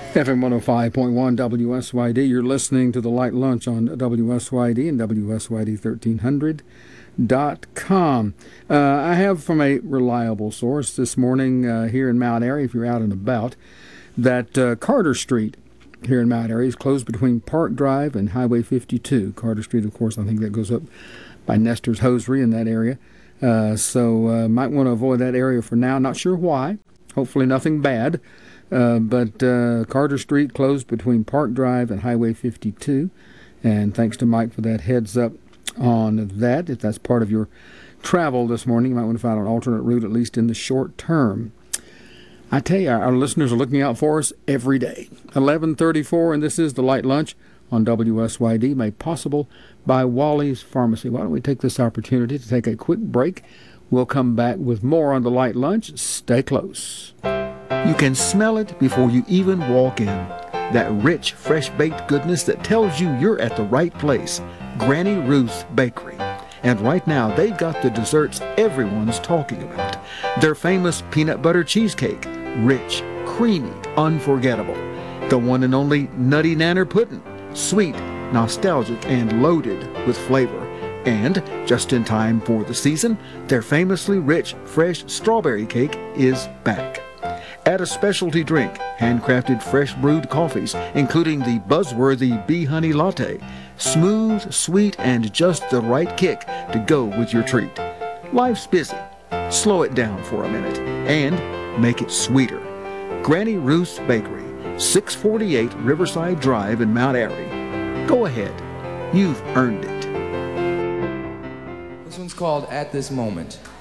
FM 105.1 WSYD. You're listening to the Light Lunch on WSYD and WSYD1300.com. I have from a reliable source this morning here in Mount Airy, if you're out and about, that Carter Street here in Mount Airy is closed between Park Drive and Highway 52. Carter Street, of course, I think that goes up by Nestor's Hosiery in that area. So might want to avoid that area for now. Not sure why. Hopefully nothing bad. But Carter Street closed between Park Drive and Highway 52. And thanks to Mike for that heads up on that. If that's part of your travel this morning, you might want to find an alternate route, at least in the short term. I tell you, our listeners are looking out for us every day. 11:34, and this is the Light Lunch on WSYD, made possible by Wally's Pharmacy. Why don't we take this opportunity to take a quick break? We'll come back with more on the Light Lunch. Stay close. You can smell it before you even walk in. That rich, fresh-baked goodness that tells you you're at the right place. Granny Ruth's Bakery. And right now, they've got the desserts everyone's talking about. Their famous peanut butter cheesecake. Rich, creamy, unforgettable. The one and only Nutty Nanner Pudding. Sweet, nostalgic, and loaded with flavor. And, just in time for the season, their famously rich, fresh strawberry cake is back. Add a specialty drink, handcrafted fresh brewed coffees, including the buzzworthy Bee Honey Latte. Smooth, sweet, and just the right kick to go with your treat. Life's busy. Slow it down for a minute and make it sweeter. Granny Ruth's Bakery, 648 Riverside Drive in Mount Airy. Go ahead. You've earned it. This one's called At This Moment.